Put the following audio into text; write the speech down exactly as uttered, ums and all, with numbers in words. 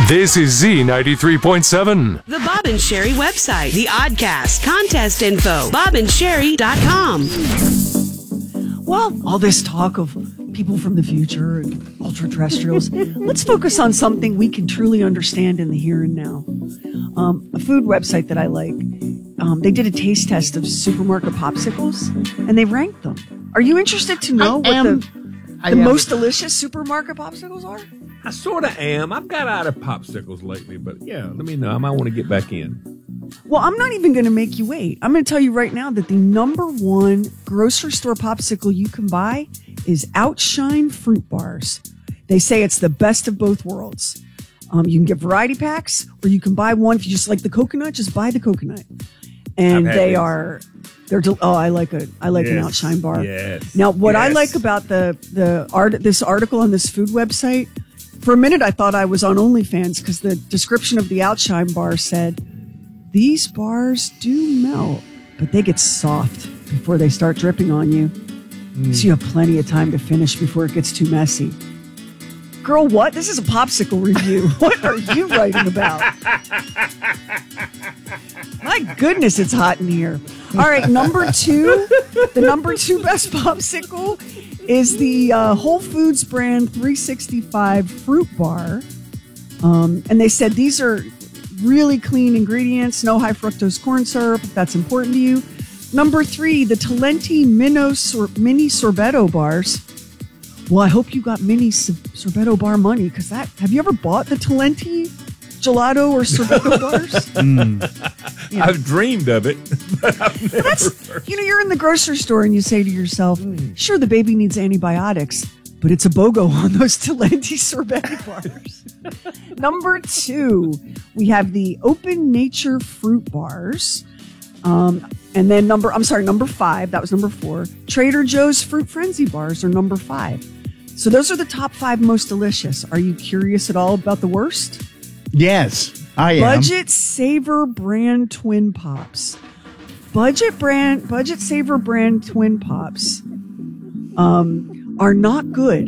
This is Z ninety-three point seven. The Bob and Sherry website, the Oddcast, contest info, bob and sherry dot com. Well, all this talk of people from the future and ultra-terrestrials, let's focus on something we can truly understand in the here and now. Um, a food website that I like, um, they did a taste test of supermarket popsicles, and they ranked them. Are you interested to know I what am, the, the most delicious supermarket popsicles are? I sort of am. I've got out of popsicles lately, but yeah, let me know. I might want to get back in. Well, I'm not even going to make you wait. I'm going to tell you right now that the number one grocery store popsicle you can buy is Outshine Fruit Bars. They say it's the best of both worlds. Um, you can get variety packs, or you can buy one. If you just like the coconut, just buy the coconut. And they these. are, they're, del- oh, I like a, I like yes. an Outshine bar. Yes. Now, what yes. I like about the, the art, this article on this food website, for a minute I thought I was on OnlyFans because the description of the Outshine bar said, these bars do melt, but they get soft before they start dripping on you. Mm. So you have plenty of time to finish before it gets too messy. Girl, what? This is a popsicle review. What are you writing about? My goodness, it's hot in here. All right, number two, the number two best popsicle is the uh, Whole Foods brand three sixty-five Fruit Bar. Um, and they said these are really clean ingredients, no high fructose corn syrup, if that's important to you. Number three, the Talenti Minnow Sor- Mini Sorbetto Bars. Well, I hope you got mini sor- Sorbetto bar money, because that, have you ever bought the Talenti gelato or Sorbetto bars? Mm. Yeah. I've dreamed of it, but I've never. That's, you know, you're in the grocery store and you say to yourself, mm. sure, the baby needs antibiotics, but it's a BOGO on those Talenti Sorbetto bars. Number two, we have the Open Nature Fruit Bars. Um, and then number, I'm sorry, number five, that was number four. Trader Joe's Fruit Frenzy Bars are number five. So those are the top five most delicious. Are you curious at all about the worst? Yes, I am. Budget Saver brand Twin Pops. Budget brand, Budget Saver brand Twin Pops um, are not good.